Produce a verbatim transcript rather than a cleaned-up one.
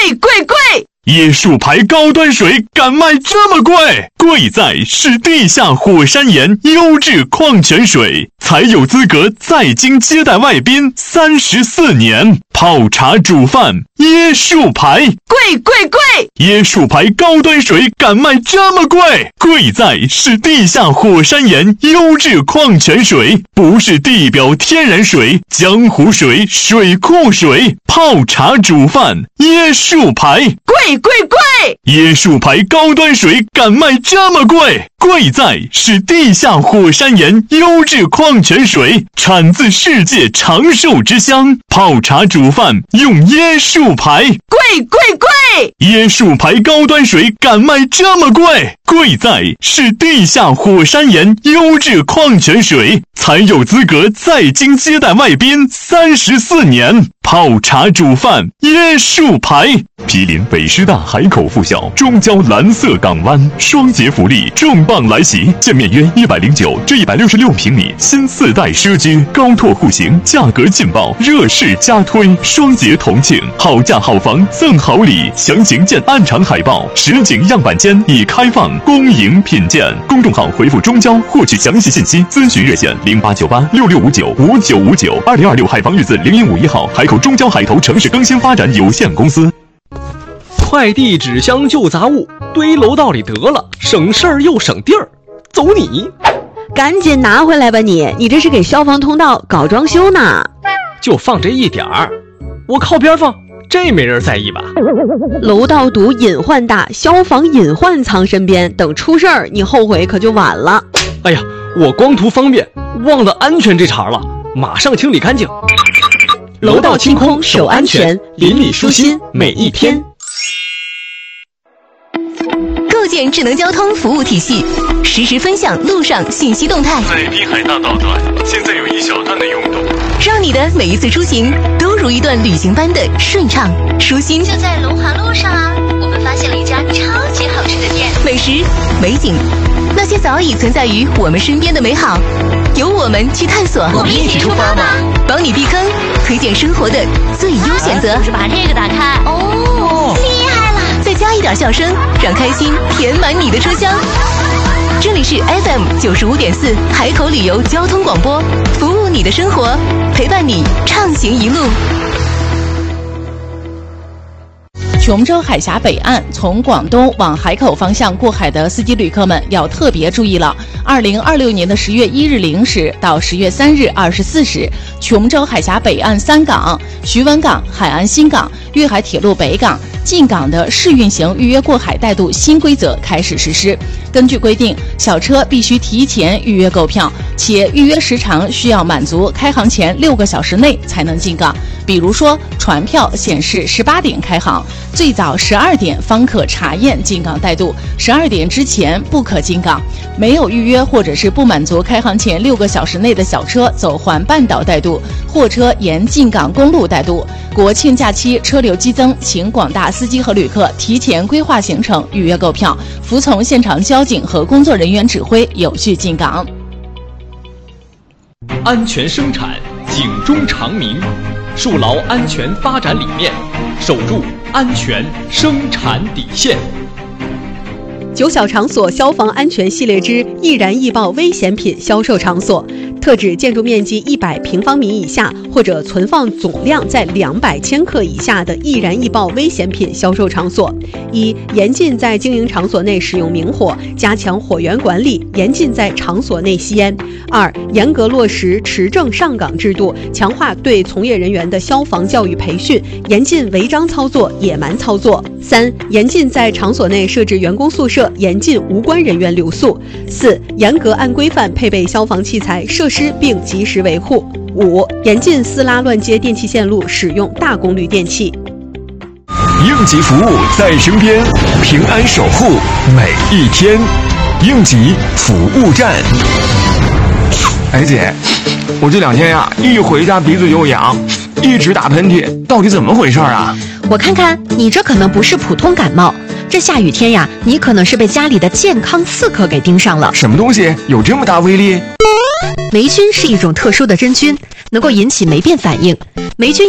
贵贵贵！ 椰树牌高端水敢卖这么贵？贵在是地下火山岩优质矿泉水，才有资格在京接待外宾三十四年。泡茶煮饭，椰树牌， 贵贵贵！ 椰树牌高端水敢卖这么贵？贵在是地下火山岩优质矿泉水，不是地表天然水、江湖水、水库水。泡茶煮饭，椰树牌， 贵贵贵！ 椰树牌高端水敢卖这么贵？贵在是地下火山岩优质矿泉水，产自世界长寿之乡。泡茶煮饭用椰树牌， 贵贵贵！ 椰树牌高端水敢卖这么贵？贵在是地下火山岩优质矿泉水，才有资格在京接待外宾三十四年。泡茶煮饭，椰树牌。毗邻北师大海口附校，中交蓝色港湾，双节福利重磅来袭，建面约一百零九至一百六十六平米新四代奢居，高拓户型，价格劲爆，热势加推，双节同庆，好价好房赠好礼，详情见暗场海报。实景样板间已开放公营品鉴，公众号回复中交获取详细信息，咨询热线零八九八六六五九五九五九。二零二六海防日字零零五一号，海口中交海投城市更新发展有限公司。 快递、纸箱、旧杂物堆楼道里得了，省事儿又省地儿，走你！ 赶紧拿回来吧你！你这是给消防通道搞装修呢？ 就放这一点儿，我靠边放，这没人在意吧？ 楼道堵隐患大，消防隐患藏身边，等出事儿你后悔可就晚了。 哎呀，我光图方便，忘了安全这茬了，马上清理干净。 楼道清空守安全，邻里舒心每一天。 构建智能交通服务体系，实时分享路上信息动态。 在滨海大道段，现在有一小段的拥堵， 让你的每一次出行都如一段旅行般的顺畅舒心。 就在龙华路上啊，我们发现了一家超级好吃的店， 美食、美景，那些早已存在于我们身边的美好，由我们去探索。 我们一起出发吧， 帮你避坑，推荐生活的最优选择。 就是把这个打开，哦，厉害了！ 再加一点笑声，让开心填满你的车厢。这里是 F M 九十五点四海口旅游交通广播，服务你的生活，陪伴你畅行一路。 琼州海峡北岸从广东往海口方向过海的司机旅客们要特别注意了。二零二六年的十月一日零时到十月三日二十四时，琼州海峡北岸三港、徐闻港、海安新港、粤海铁路北港进港的试运行预约过海带渡新规则开始实施。根据规定，小车必须提前预约购票，且预约时长需要满足开航前六个小时内才能进港。比如说，船票显示十八点开航，最早十二点方可查验进港带渡，十二点之前不可进港。没有预约或者是不满足开航前六个小时内的小车走环半岛带渡，货车沿进港公路带渡。国庆假期车流激增，请广大司机和旅客提前规划行程，预约购票，服从现场交警和工作人员指挥，有序进港。 安全生产，警钟长鸣，树牢安全发展理念，守住安全生产底线。 九小场所消防安全系列之易燃易爆危险品销售场所，特指建筑面积一百平方米以下或者存放总量在两百千克以下的易燃易爆危险品销售场所。一、严禁在经营场所内使用明火，加强火源管理，严禁在场所内吸烟。二、严格落实持证上岗制度，强化对从业人员的消防教育培训，严禁违章操作、野蛮操作。三、严禁在场所内设置员工宿舍，严禁无关人员留宿。四、严格按规范配备消防器材设施并及时维护。五、严禁私拉乱接电气线路，使用大功率电器。 应急服务在身边，平安守护每一天。应急服务站。 哎姐，我这两天呀，一回家鼻子就痒，一直打喷嚏，到底怎么回事啊？ 我看看，你这可能不是普通感冒，这下雨天呀，你可能是被家里的健康刺客给盯上了。 什么东西有这么大威力？ 霉菌是一种特殊的真菌，能够引起霉变反应。霉菌